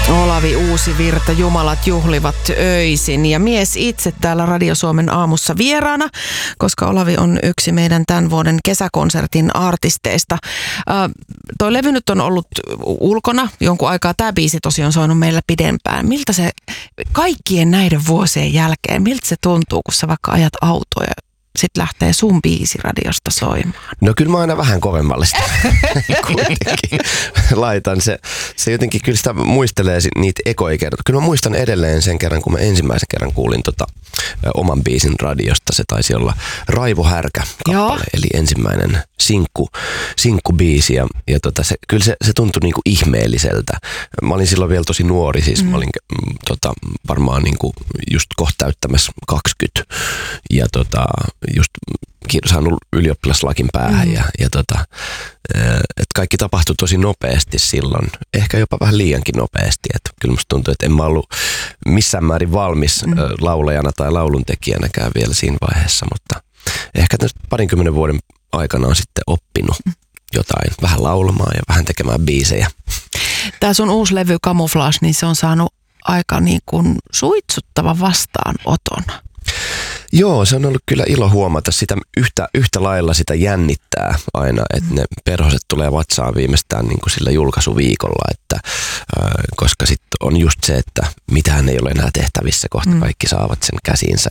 Olavi Uusivirta, Jumalat juhlivat öisin, ja mies itse täällä Radio Suomen aamussa vieraana, koska Olavi on yksi meidän tämän vuoden kesäkonsertin artisteista. Toi levy nyt on ollut ulkona jonkun aikaa, tämä biisi tosiaan on soinut meillä pidempään. Miltä se kaikkien näiden vuosien jälkeen, miltä se tuntuu, kun sä vaikka ajat autoa ja sitten lähtee sun biisi radiosta soimaan? No kyllä mä aina vähän kovemmalle sitä kuitenkin laitan. Se jotenkin kyllä sitä muistelee niitä ekoja kertoja. Kyllä mä muistan edelleen sen kerran, kun mä ensimmäisen kerran kuulin oman biisin radiosta. Se taisi olla Raivo Härkä-kappale, eli ensimmäinen sinkkubiisi. Ja kyllä se tuntui niinku ihmeelliseltä. Mä olin silloin vielä tosi nuori, siis mä olin varmaan niinku just kohta täyttämässä 20. Ja just saanut ylioppilaslakin päähän että kaikki tapahtui tosi nopeasti silloin, ehkä jopa vähän liiankin nopeasti, että kyllä musta tuntuu, että en mä ollut missään määrin valmis laulajana tai lauluntekijänäkään vielä siinä vaiheessa, mutta ehkä 20 vuoden aikana on sitten oppinut jotain, vähän laulamaan ja vähän tekemään biisejä. Tää sun uusi levy Camouflage, niin se on saanut aika niin kuin suitsuttava vastaanoton. Joo, se on ollut kyllä ilo huomata sitä yhtä lailla sitä jännittää aina, että ne perhoset tulee vatsaan viimeistään niin kuin sillä julkaisuviikolla, että koska sitten on just se, että mitään ei ole enää tehtävissä, kohta kaikki saavat sen käsiinsä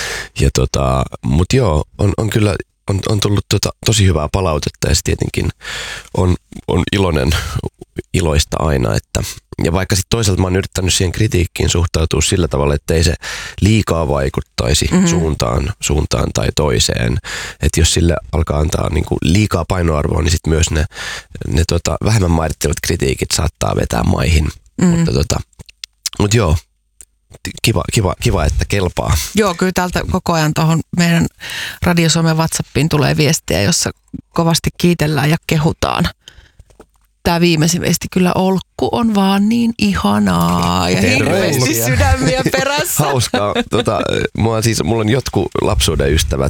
mutta joo, on kyllä on tullut tosi hyvää palautetta ja se tietenkin on iloista aina, ja vaikka sitten toisaalta mä oon yrittänyt siihen kritiikkiin suhtautua sillä tavalla, että ei se liikaa vaikuttaisi suuntaan tai toiseen. Että jos sille alkaa antaa niinku liikaa painoarvoa, niin sitten myös ne vähemmän mairittelut kritiikit saattaa vetää maihin. Mutta joo, kiva, että kelpaa. Joo, kyllä täältä koko ajan tuohon meidän Radio Suomen WhatsAppiin tulee viestiä, jossa kovasti kiitellään ja kehutaan. Tämä viimeisin viesti kyllä, Olkku on vaan ihanaa ja hirveästi sydämiä perässä. Hauskaa. Mulla on jotkut lapsuuden ystävät